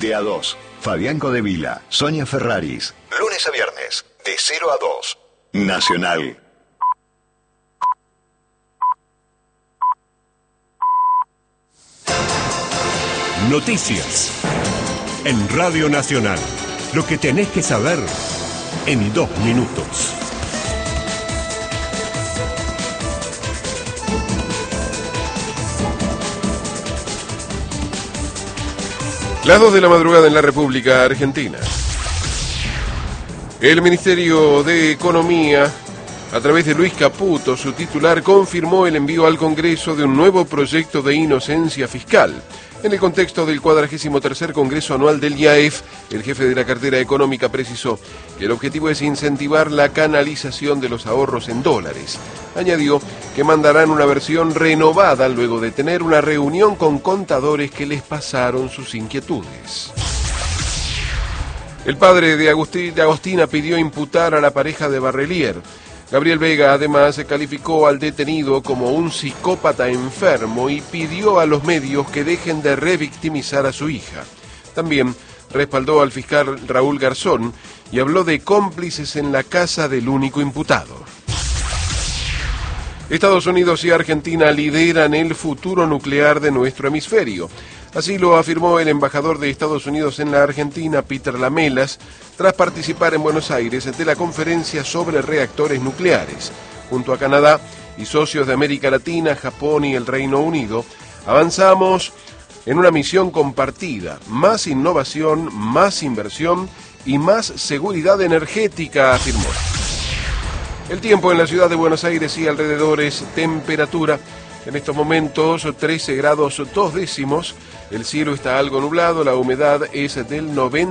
De a 2. Fabián Codevila, Sonia Ferraris. Lunes a viernes, de 0 a 2. Nacional. Noticias. En Radio Nacional. Lo que tenés que saber en 2 minutos. Las 2 de la madrugada en la República Argentina. El Ministerio de Economía, a través de Luis Caputo, su titular, confirmó el envío al Congreso de un nuevo proyecto de inocencia fiscal. En el contexto del 43º Congreso Anual del IAEF, el jefe de la cartera económica precisó que el objetivo es incentivar la canalización de los ahorros en dólares. Añadió que mandarán una versión renovada luego de tener una reunión con contadores que les pasaron sus inquietudes. El padre de Agostina pidió imputar a la pareja de Barrelier. Gabriel Vega además calificó al detenido como un psicópata enfermo y pidió a los medios que dejen de revictimizar a su hija. También respaldó al fiscal Raúl Garzón y habló de cómplices en la casa del único imputado. Estados Unidos y Argentina lideran el futuro nuclear de nuestro hemisferio. Así lo afirmó el embajador de Estados Unidos en la Argentina, Peter Lamelas, tras participar en Buenos Aires de la conferencia sobre reactores nucleares. Junto a Canadá y socios de América Latina, Japón y el Reino Unido, avanzamos en una misión compartida: más innovación, más inversión y más seguridad energética, afirmó. El tiempo en la ciudad de Buenos Aires y alrededores: temperatura en estos momentos 13 grados 2 décimos, el cielo está algo nublado, la humedad es del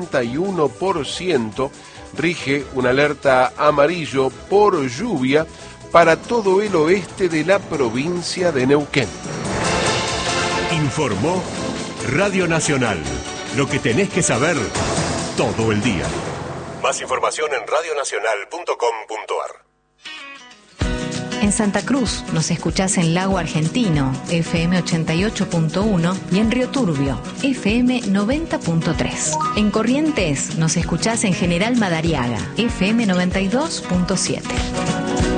91%, rige una alerta amarillo por lluvia para todo el oeste de la provincia de Neuquén. Informó Radio Nacional. Lo que tenés que saber todo el día. Más información en radionacional.com.ar. En Santa Cruz nos escuchás en Lago Argentino, FM 88.1, y en Río Turbio, FM 90.3. En Corrientes nos escuchás en General Madariaga, FM 92.7.